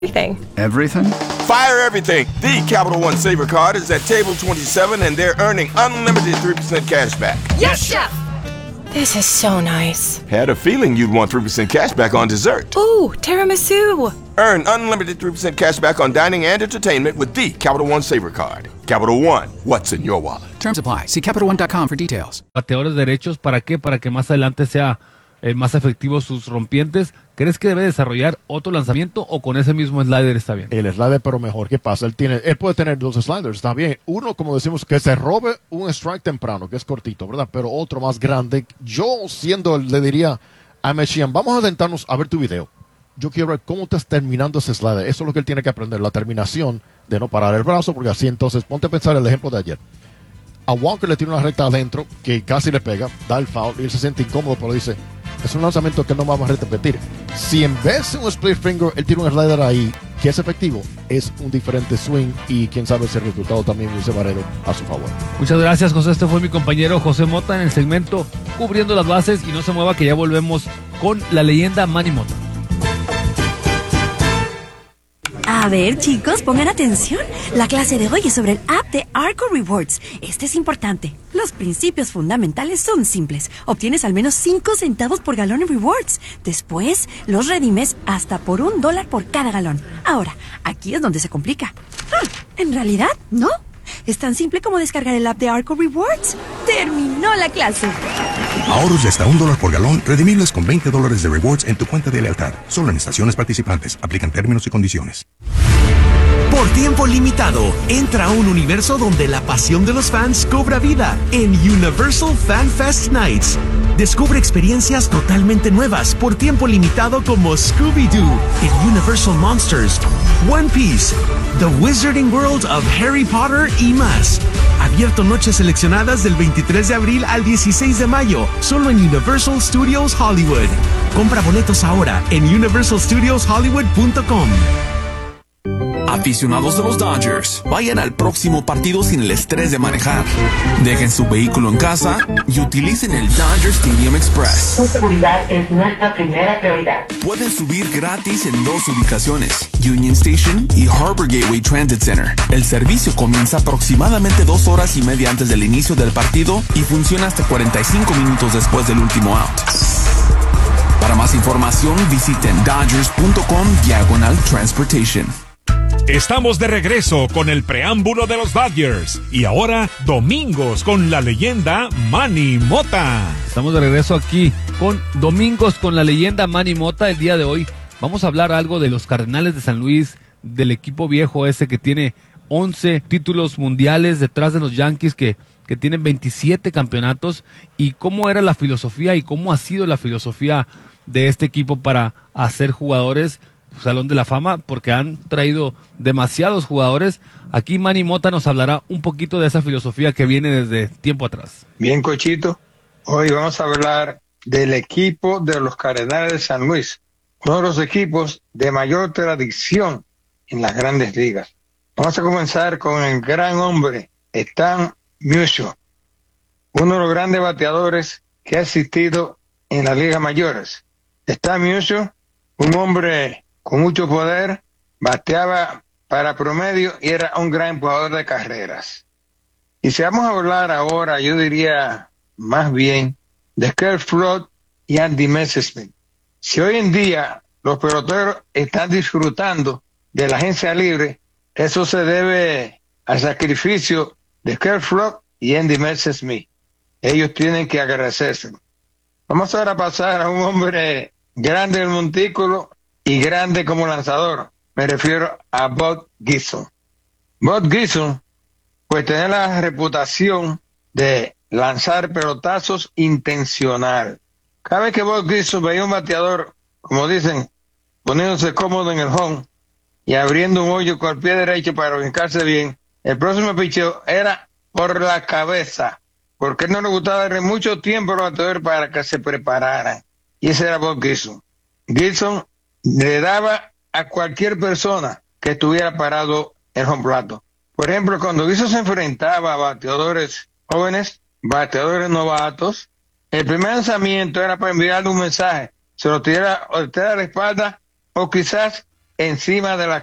Everything. Everything? Fire everything. The Capital One Saver Card is at table 27 and they're earning unlimited 3% cash back. Yes, Chef! This is so nice. Had a feeling you'd want 3% cash back on dessert. Ooh, tiramisu! Earn unlimited 3% cash back on dining and entertainment with the Capital One Saver Card. Capital One, what's in your wallet? Terms apply. See CapitalOne.com for details. Bateadores derechos, ¿para qué? Para que más adelante sea más efectivos sus rompientes. ¿Crees que debe desarrollar otro lanzamiento o con ese mismo slider está bien? El slider, pero mejor. ¿Qué pasa? Él puede tener dos sliders, está bien. Uno, como decimos, que se robe un strike temprano, que es cortito, ¿verdad? Pero otro más grande. Yo, le diría a Mechian, vamos a sentarnos a ver tu video. Yo quiero ver cómo estás terminando ese slider. Eso es lo que él tiene que aprender, la terminación de no parar el brazo, porque así entonces, ponte a pensar el ejemplo de ayer. A Walker le tiene una recta adentro que casi le pega, da el foul y él se siente incómodo, pero dice, es un lanzamiento que no vamos a repetir. Si en vez de un split finger él tiene un slider ahí que es efectivo, es un diferente swing y quién sabe si el resultado también luce Barrero a su favor. Muchas gracias, José. Este fue mi compañero José Mota en el segmento Cubriendo las Bases, y no se mueva que ya volvemos con la leyenda Manny Mota. A ver, chicos, pongan atención. La clase de hoy es sobre el app de Arco Rewards. Este es importante. Los principios fundamentales son simples. Obtienes al menos 5 centavos por galón en rewards. Después, los redimes hasta por $1 por cada galón. Ahora, aquí es donde se complica. En realidad, no. Es tan simple como descargar el app de Arco Rewards. ¡Terminó la clase! Ahorros de hasta $1 por galón, redimibles con $20 de rewards en tu cuenta de lealtad. Solo en estaciones participantes. Aplican términos y condiciones. Por tiempo limitado, entra a un universo donde la pasión de los fans cobra vida en Universal Fan Fest Nights. Descubre experiencias totalmente nuevas por tiempo limitado como Scooby-Doo en Universal Monsters, One Piece, The Wizarding World of Harry Potter y más. Abierto noches seleccionadas del 23 de abril al 16 de mayo, solo en Universal Studios Hollywood. Compra boletos ahora en universalstudioshollywood.com. Aficionados de los Dodgers, vayan al próximo partido sin el estrés de manejar. Dejen su vehículo en casa y utilicen el Dodger Stadium Express. Su seguridad es nuestra primera prioridad. Pueden subir gratis en 2 ubicaciones, Union Station y Harbor Gateway Transit Center. El servicio comienza aproximadamente 2 horas y media antes del inicio del partido y funciona hasta 45 minutos después del último out. Para más información, visiten dodgers.com/transportation. Estamos de regreso con el preámbulo de los Dodgers y ahora domingos con la leyenda Manny Mota. Estamos de regreso aquí con Domingos con la leyenda Manny Mota. El día de hoy vamos a hablar algo de los Cardenales de San Luis, del equipo viejo ese que tiene 11 títulos mundiales detrás de los Yankees que tienen 27 campeonatos, y cómo era la filosofía y cómo ha sido la filosofía de este equipo para hacer jugadores Salón de la Fama, porque han traído demasiados jugadores. Aquí Manny Mota nos hablará un poquito de esa filosofía que viene desde tiempo atrás. Bien, Cochito, hoy vamos a hablar del equipo de los Cardenales de San Luis, uno de los equipos de mayor tradición en las grandes ligas. Vamos a comenzar con el gran hombre Stan Musial, uno de los grandes bateadores que ha existido en las ligas mayores. Stan Musial, un hombre con mucho poder, bateaba para promedio y era un gran jugador de carreras. Y si vamos a hablar ahora, yo diría más bien de Kurt Flood y Andy Messerschmidt. Si hoy en día los peloteros están disfrutando de la agencia libre, eso se debe al sacrificio de Kurt Flood y Andy Messerschmidt. Ellos tienen que agradecérselo. Vamos ahora a pasar a un hombre grande del montículo y grande como lanzador. Me refiero a Bob Gibson. Bob Gibson, pues, tiene la reputación de lanzar pelotazos intencional. Cada vez que Bob Gibson veía un bateador, como dicen, poniéndose cómodo en el home y abriendo un hoyo con el pie derecho para ubicarse bien, el próximo picheo era por la cabeza, porque no le gustaba darle mucho tiempo a los bateadores para que se prepararan. Y ese era Bob Gibson. Gibson le daba a cualquier persona que estuviera parado en home plato. Por ejemplo, cuando Gibson se enfrentaba a bateadores jóvenes, bateadores novatos, el primer lanzamiento era para enviarle un mensaje, se lo tirara a la espalda o quizás encima de la